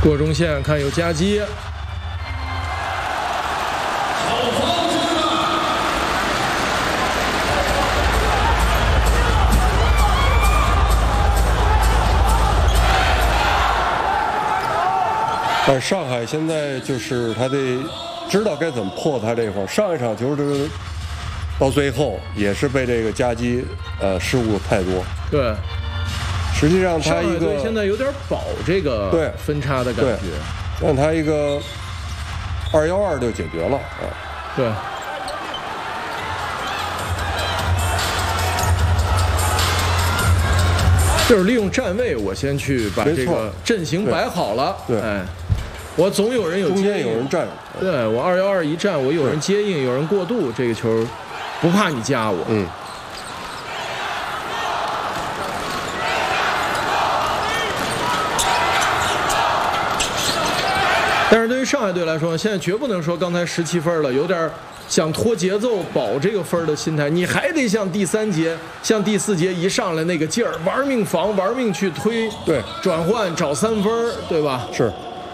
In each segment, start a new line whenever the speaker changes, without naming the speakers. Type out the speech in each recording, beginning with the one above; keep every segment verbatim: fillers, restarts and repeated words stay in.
过中线看有夹击。
但是上海现在就是他得知道该怎么破他这块儿。上一场球就是到最后也是被这个夹击呃失误太多。
对，
实际上他一个
现在有点保这个
对
分差的感觉，
让他一个二幺二就解决了啊。
对。就是利用站位，我先去把这个阵型摆好了。
对，
哎，我总有人有
中间有人站。
对，我二幺二一站，我有人接应，有人过渡，这个球不怕你夹我。
嗯。
但是对于上海队来说，现在绝不能说刚才十七分了，有点想拖节奏保这个分的心态，你还得像第三节、像第四节一上来那个劲儿，玩命防、玩命去推，
对，
转换找三分，对吧？
是。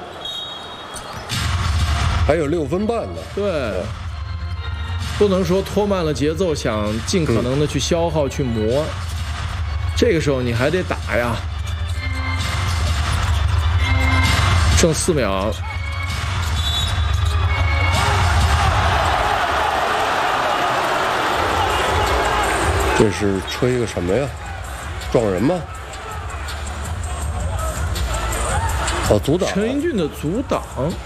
还有六分半呢。
对，不能说拖慢了节奏，想尽可能的去消耗、嗯、去磨，这个时候你还得打呀。剩四秒。
这是吹个什么呀？撞人吗？哦，阻挡。
陈英俊的阻挡。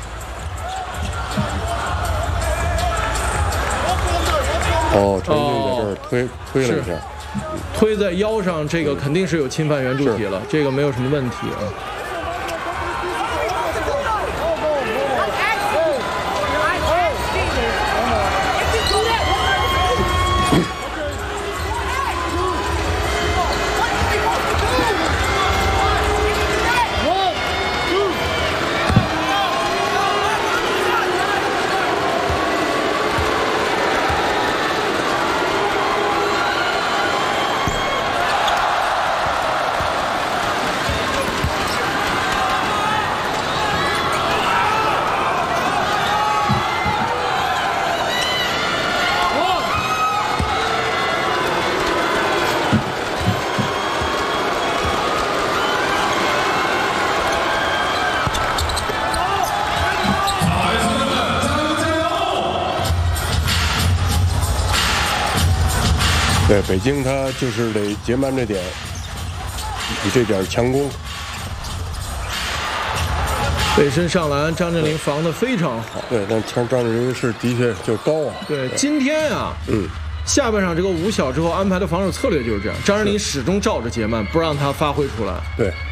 哦，陈英俊在这儿推、哦、推了一下，
推在腰上，这个肯定是有侵犯圆柱体了，这个没有什么问题啊。
对，北京他就是得截慢这点，以这点强攻。
背身上篮，张镇麟防得非常好。
对，但张张镇麟是的确就高啊。
对，今天啊，
嗯，
下半场这个五小之后安排的防守策略就是这样，张镇麟始终照着截慢，不让他发挥出来。
对。